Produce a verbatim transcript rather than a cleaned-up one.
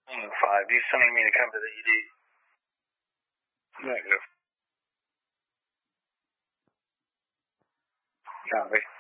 Five, you sending me to come to the E D? Negative. Copy.